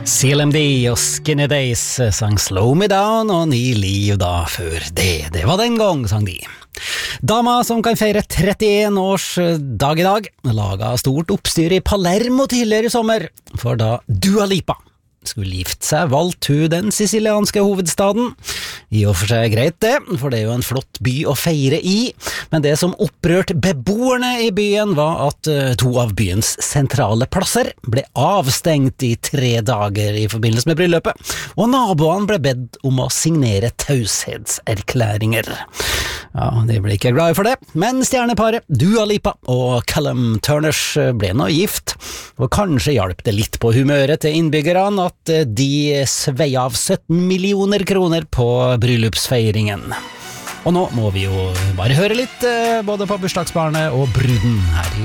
CLMD og Skinny Days sang Slow Me Down, og Ni Liv da før det. Det var den gang, sang de. Dama som kan feire 31 års dag i dag, laget stort oppstyr i Palermo tidligere i sommer, for da Dua Lipa skulle gifte seg, valgte hun den sicilianske hovedstaden. I og for seg greit det, for det er jo en flott by å feire i, men det som opprørte beboerne i byen var at to av byens sentrale plasser ble avstengt i 3 dager i forbindelse med bryllupet, og naboene ble bedt om å signere taushetserklæringer. Ja, de ble ikke glad for det, men stjerneparet Dua Lipa og Callum Turners ble nå gift, og kanskje hjalp det litt på humøret til innbyggerne at de svei av 17 millioner kroner på bryllupsfeiringen. Og nå må vi jo bare høre litt både på bursdagsbarnet og bruden her i